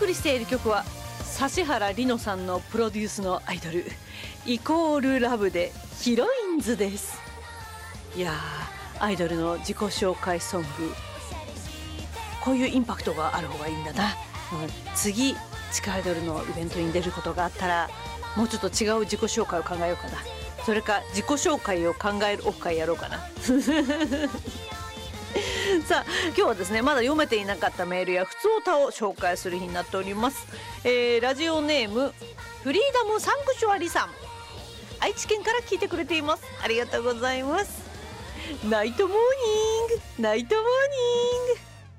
送りしている曲は指原莉乃さんのプロデュースのアイドルイコールラブでヒロインズです。いやー、アイドルの自己紹介ソング、こういうインパクトがある方がいいんだな。次地下アイドルのイベントに出ることがあったらもうちょっと違う自己紹介を考えようかな。それか自己紹介を考えるオフ会やろうかなさあ今日はですね、まだ読めていなかったメールや普通歌を紹介する日になっております。ラジオネームフリーダムサンクチュアリさん、愛知県から聞いてくれています。ありがとうございます。ナイトモーニング、ナイトモーニング。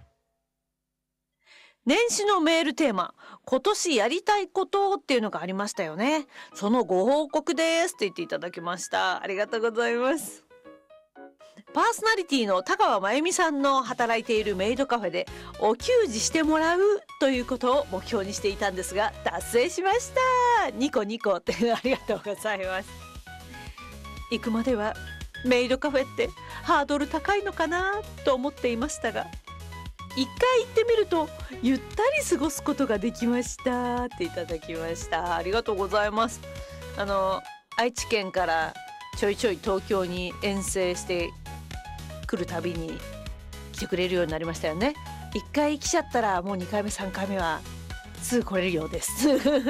年始のメールテーマ、今年やりたいことっていうのがありましたよね。そのご報告ですって言っていただきました。ありがとうございます。パーソナリティの田川真由美さんの働いているメイドカフェでお給仕してもらうということを目標にしていたんですが達成しました。ニコニコってありがとうございます。行くまではメイドカフェってハードル高いのかなと思っていましたが、一回行ってみるとゆったり過ごすことができましたっていただきました。ありがとうございます。愛知県からちょいちょい東京に遠征して来るたびに来てくれるようになりましたよね。一回来ちゃったらもう2回目3回目はすぐ来れるようです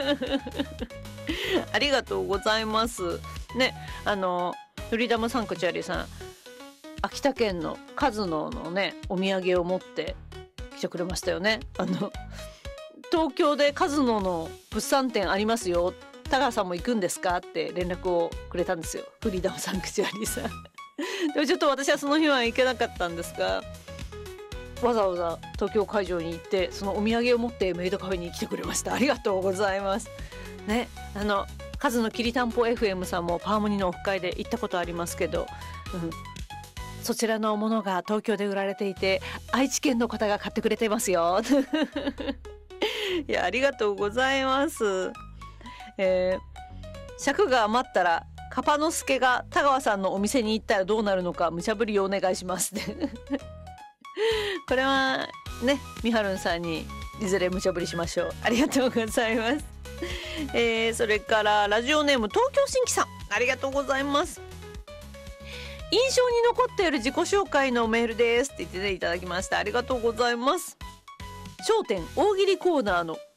ありがとうございますね。フリーダムサンクチュアリさん、秋田県のカズノのねお土産を持って来てくれましたよね。東京でカズノの物産展ありますよ、田川さんも行くんですかって連絡をくれたんですよ、フリーダムサンクチュアリさんでもちょっと私はその日は行けなかったんですが、わざわざ東京会場に行ってそのお土産を持ってメイドカフェに来てくれました。ありがとうございますね。カズのきりたんぽ FM さんもパーモニのオフ会で行ったことありますけど、そちらのものが東京で売られていて愛知県の方が買ってくれてますよいやありがとうございます。尺が余ったらカパノスケが田川さんのお店に行ったらどうなるのか無茶ぶりをお願いしますこれはね、みはるんさんにいずれ無茶ぶりしましょう。ありがとうございますそれからラジオネーム東京新規さん、ありがとうございます。印象に残っている自己紹介のメールですって言っていただきました。ありがとうございます。笑点大喜利コーナーの